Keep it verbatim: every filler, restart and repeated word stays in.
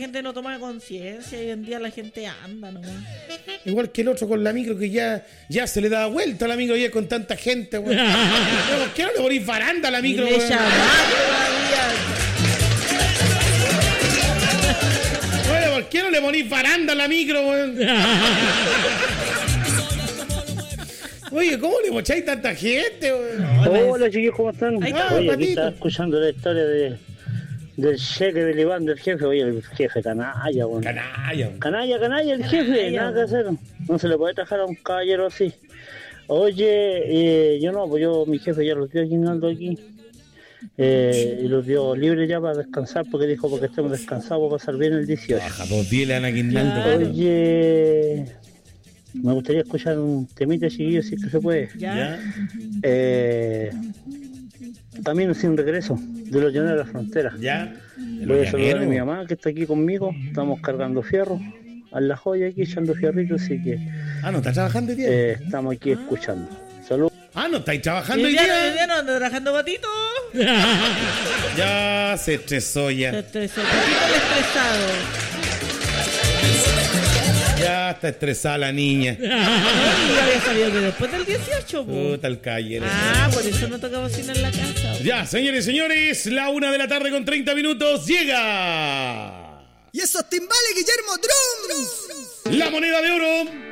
gente no toma conciencia. Hoy en día la gente anda nomás. Igual que el otro con la micro que ya, ya se le da vuelta a la micro ya con tanta gente, weón. ¿Por qué no le ponís baranda a la micro, y le weón? todavía. ¿Por qué no le ponís baranda a la micro, weón? Oye, ¿cómo le mocháis tanta gente, weón? Hola, chiquillos, ¿cómo están? Ahí está, Oye, aquí Patito. estaba escuchando la historia de, del cheque del Iván, del jefe. Oye, el jefe canalla, weón. Canalla, weón. Canalla, canalla, el jefe, Canalla, nada que hacer. No se le puede trabajar a un caballero así. Oye, eh, yo no, pues yo, mi jefe ya los dio aguinaldo aquí. Eh, y los dio libres ya para descansar, porque dijo, porque estemos descansados para pasar bien el dieciocho. Baja dos días le dan a Guinaldo. Claro. Oye, me gustaría escuchar un temita, chiquillos, si es que se puede. ¿Ya? Eh, Camino sin regreso, de los llaneros de la frontera. ¿Ya? Voy a saludar a mi mamá que está aquí conmigo. Estamos cargando fierro a la joya aquí, echando fierritos, así que Ah, ¿no está trabajando hoy día? eh, estamos aquí escuchando. Saludos. Ah, ¿no estáis ¿Y trabajando hoy hoy día, hoy día? día no anda trabajando Patito? Ya se estresó Se ya. estresó. Patito el estresado. Ya está estresada la niña. No, y ya había salido que después del dieciocho, po. Puta el calle. Ah, por eso no toca bocina en la casa. Ya, señores y señores, la una de la tarde con treinta minutos llega Y esos timbales, Guillermo Drums. la moneda de oro